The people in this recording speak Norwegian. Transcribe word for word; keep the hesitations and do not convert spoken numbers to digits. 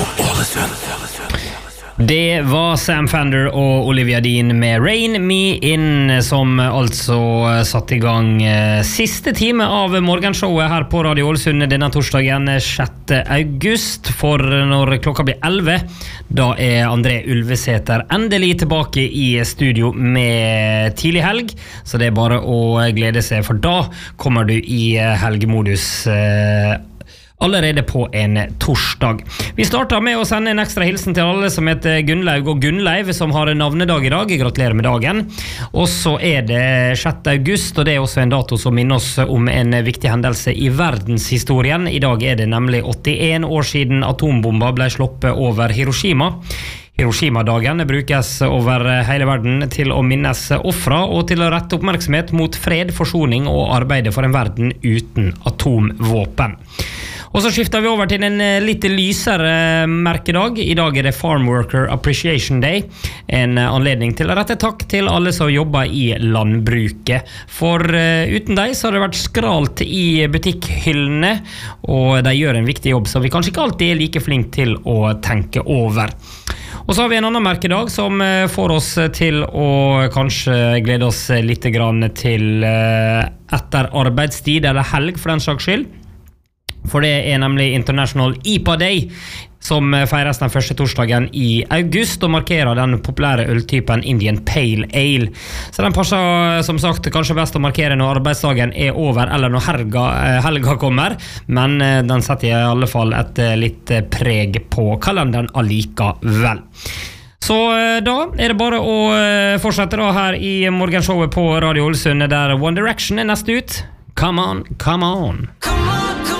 Det var Sam Fender og Olivia Dean med Rain Me In, som altså satt i gang siste time av morgenshowet her på Radio Ålesund denne torsdagen sjette august. For når klokka blir elleve, da er André Ulvesæter endelig tilbake i studio med tidlig helg, så det er bare å glede seg, for da kommer du i helgemodus allerede på en torsdag. Vi starter med å sende en ekstra hilsen til alle som heter Gunnlaug og Gunnleiv, som har en navnedag i dag. Gratulerer med dagen. Og så er det sjette august, og det er også en dato som minner oss om en viktig hendelse i verdenshistorien. I dag er det nemlig åttien år siden atombomba ble sluppet over Hiroshima. Hiroshima-dagen brukes over hele verden til å minnes ofre og til å rette oppmerksomhet mot fred, forsoning og arbeide for en verden uten atomvåpen. Og så skifter vi over til en litt lysere merkedag. I dag er det Farm Worker Appreciation Day, en anledning til å rette takk til alle som jobber i landbruket. For uten deg så har det vært skralt i butikkhyllene, og de gjør en viktig jobb som vi kanskje ikke alltid er like flink til å tenke over. Og så har vi en annen merkedag som får oss til å kanskje glede oss litt grann til etter arbeidstid, eller helg for den saks skyld. For det er nemlig International I P A Day, som feires den første torsdagen i august og markerer den populære øltypen Indian Pale Ale. Så den passer som sagt kanskje best å markere når arbeidsdagen er over eller når helga, helga kommer, men den setter i alle fall et litt preg på kalenderen allikevel. Så da er det bare å fortsette da her i morgenshowet på Radio Ålesund, der One Direction er neste ut. Come on, come on.